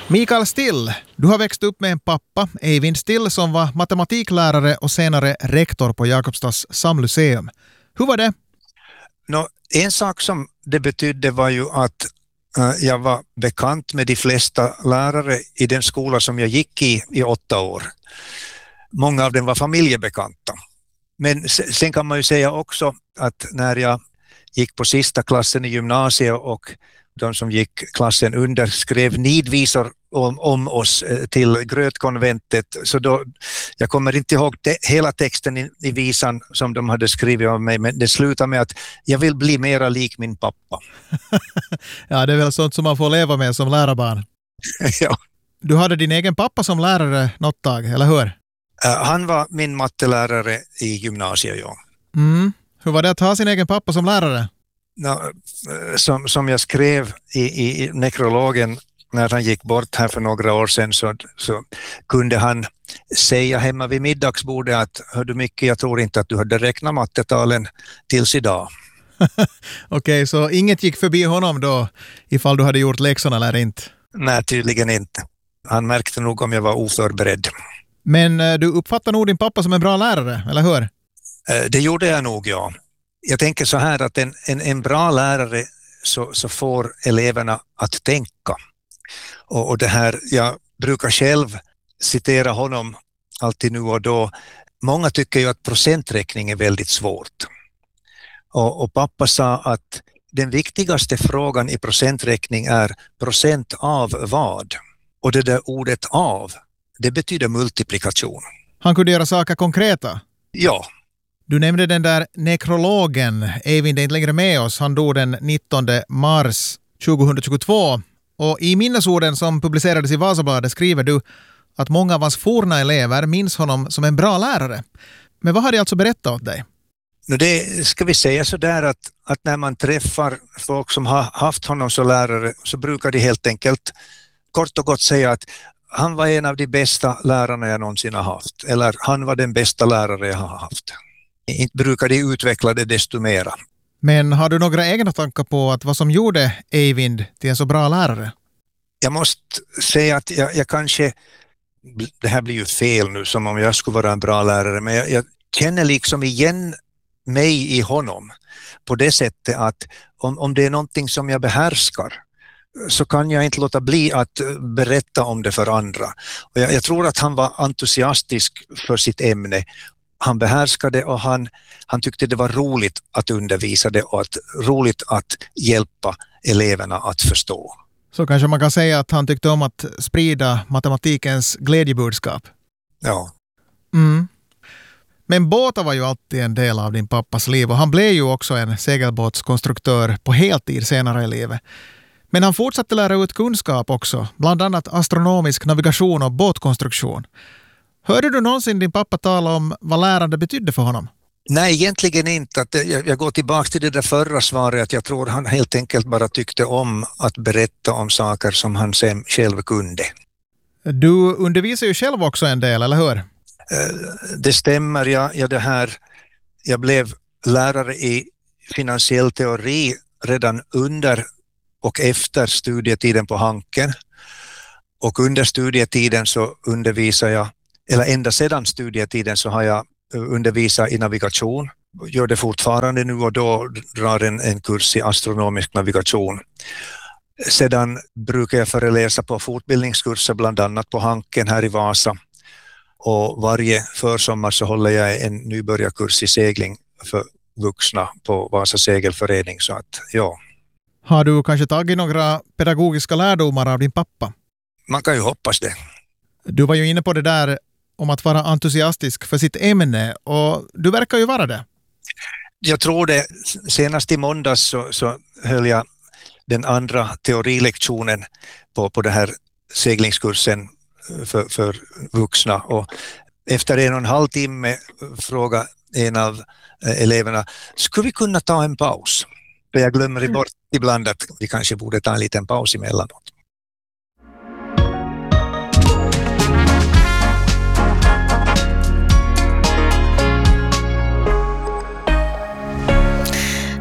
Mikael Still, du har växt upp med en pappa, Eivind Still, som var matematiklärare och senare rektor på Jakobstads samlyceum. Hur var det? En sak som det betydde var ju att jag var bekant med de flesta lärare i den skola som jag gick i 8 år. Många av dem var familjebekanta. Men sen kan man ju säga också att när jag gick på sista klassen i gymnasiet och de som gick klassen under skrev nidvisor om oss till Grötkonventet, så då, jag kommer inte ihåg hela texten i visan som de hade skrivit om mig, men det slutar med att jag vill bli mera lik min pappa. Ja, det är väl sånt som man får leva med som lärarbarn. Ja. Du hade din egen pappa som lärare något tag, eller hur? Han var min mattelärare i gymnasiet, ja. Hur var det att ha sin egen pappa som lärare? Som jag skrev i nekrologen när han gick bort här för några år sedan, så kunde han säga hemma vid middagsbordet att hör du mycket, jag tror inte att du hade räknat mattetalen tills idag. Okej, så inget gick förbi honom då ifall du hade gjort läxorna eller inte? Nej, tydligen inte. Han märkte nog om jag var oförberedd. Men du uppfattar nog din pappa som en bra lärare, eller hur? Det gjorde jag nog, ja. Jag tänker så här att en bra lärare så får eleverna att tänka. Och det här, jag brukar själv citera honom alltid nu och då. Många tycker ju att procenträkning är väldigt svårt. Och pappa sa att den viktigaste frågan i procenträkning är procent av vad? Och det där ordet av, det betyder multiplikation. Han kunde göra saker konkreta? Ja. Du nämnde den där nekrologen. Eivind är inte längre med oss. Han dog den 19 mars 2022. Och i minnesorden som publicerades i Vasabladet skriver du att många av hans forna elever minns honom som en bra lärare. Men vad har de alltså berättat åt dig? Det ska vi säga så där att när man träffar folk som har haft honom som lärare, så brukar de helt enkelt kort och gott säga att han var en av de bästa lärarna jag någonsin har haft. Eller han var den bästa lärare jag har haft. Inte brukar de utveckla det desto mera. Men har du några egna tankar på att vad som gjorde Eivind till en så bra lärare? Jag måste säga att jag kanske, det här blir ju fel nu som om jag skulle vara en bra lärare, men jag känner liksom igen mig i honom på det sättet att om det är någonting som jag behärskar, så kan jag inte låta bli att berätta om det för andra. Och jag tror att han var entusiastisk för sitt ämne. Han behärskade och han tyckte det var roligt att undervisa det och roligt att hjälpa eleverna att förstå. Så kanske man kan säga att han tyckte om att sprida matematikens glädjebudskap. Ja. Men båtar var ju alltid en del av din pappas liv och han blev ju också en segelbåtskonstruktör på heltid senare i livet. Men han fortsatte lära ut kunskap också, bland annat astronomisk navigation och båtkonstruktion. Hörde du någonsin din pappa tala om vad lärande betydde för honom? Nej, egentligen inte. Jag går tillbaka till det där förra svaret, att jag tror han helt enkelt bara tyckte om att berätta om saker som han själv kunde. Du undervisar ju själv också en del, eller hur? Det stämmer. Jag blev lärare i finansiell teori redan under och efter studietiden på Hanken. Och under studietiden så undervisar jag, eller ända sedan studietiden så har jag undervisat i navigation. Gör det fortfarande nu och då, drar en kurs i astronomisk navigation. Sedan brukar jag föreläsa på fortbildningskurser, bland annat på Hanken här i Vasa. Och varje försommar så håller jag en nybörjarkurs i segling för vuxna på Vasa segelförening. Så att, ja. Har du kanske tagit några pedagogiska lärdomar av din pappa? Man kan ju hoppas det. Du var ju inne på det där om att vara entusiastisk för sitt ämne och du verkar ju vara det. Jag tror det. Senast i måndags så höll jag den andra teorilektionen på det här seglingskursen för vuxna. Och efter 1,5 timme frågade en av eleverna, skulle vi kunna ta en paus? För jag glömmer bort ibland att vi kanske borde ta en liten paus emellanåt.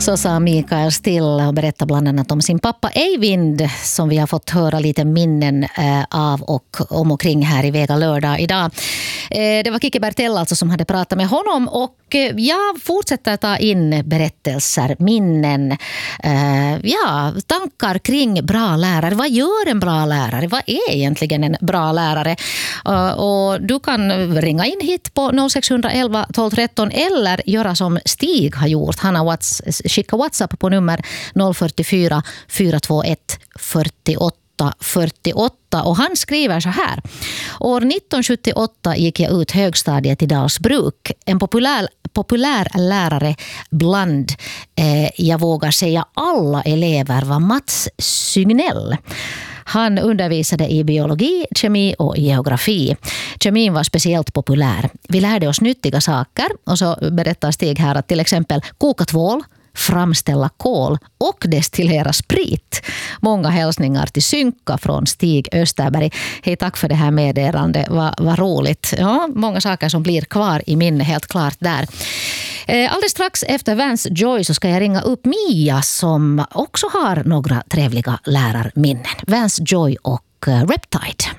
Så sa Mikael Still och berättade bland annat om sin pappa Eivind som vi har fått höra lite minnen av och om och kring här i Vega lördag idag. Det var Kike Bertell alltså som hade pratat med honom och jag fortsätter ta in berättelser, minnen, tankar kring bra lärare. Vad gör en bra lärare? Vad är egentligen en bra lärare? Och du kan ringa in hit på 0611 12 13 eller göra som Stig har gjort. Han har skickat WhatsApp på nummer 044 421 48 48 och han skriver så här: år 1978 gick jag ut högstadiet i Dalsbruk. En populär lärare bland, jag vågar säga alla elever, var Mats Sygnell. Han undervisade i biologi, kemi och geografi. Kemin var speciellt populär. Vi lärde oss nyttiga saker och så berättar Stig här att till exempel koka tvål, framställa kol och destillera sprit. Många hälsningar till Synka från Stig Österberg. Hej, tack för det här meddelandet. Vad roligt. Ja, många saker som blir kvar i minne helt klart där. Alldeles strax efter Vance Joy så ska jag ringa upp Mia som också har några trevliga lärarminnen. Vance Joy och Reptide.